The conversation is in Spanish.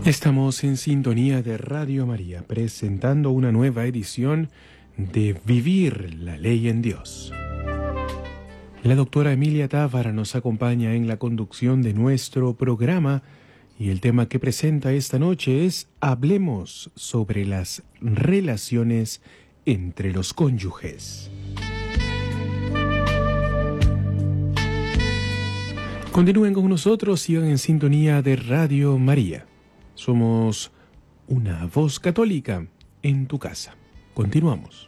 Estamos en sintonía de Radio María, presentando una nueva edición de Vivir la Ley en Dios. La doctora Emilia Távara nos acompaña en la conducción de nuestro programa y el tema que presenta esta noche es Hablemos sobre las relaciones entre los cónyuges. Continúen con nosotros, sigan en sintonía de Radio María. Somos una voz católica en tu casa. Continuamos.